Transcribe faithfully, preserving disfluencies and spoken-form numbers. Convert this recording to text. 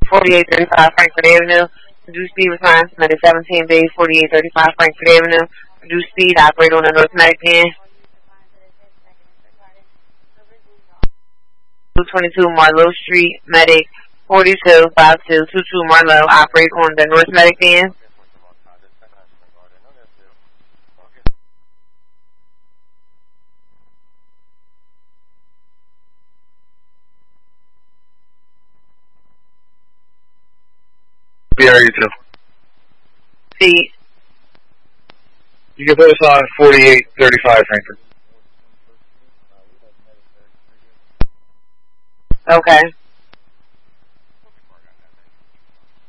forty-eight thirty-five Frankfurt Avenue. Reduced speed response, Medic seventeen B, forty-eight thirty-five Frankfurt Avenue. Reduced speed, operate on the North Medic van. two twenty-two Marlowe Street, Medic forty-two fifty-two twenty-two Marlowe, operate on the North Medic van. B R U two. See. You can put us on forty-eight thirty-five Frankfurt. Okay.